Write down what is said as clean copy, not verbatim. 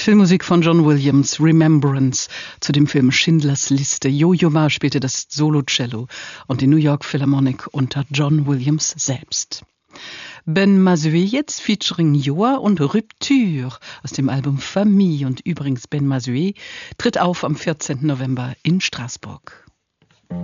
Filmmusik von John Williams, Remembrance, zu dem Film Schindlers Liste. Yo-Yo Ma spielte das Solo-Cello und die New York Philharmonic unter John Williams selbst. Ben Mazué jetzt featuring Joa und Rupture aus dem Album Famille. Und übrigens Ben Mazué tritt auf am 14. November in Straßburg.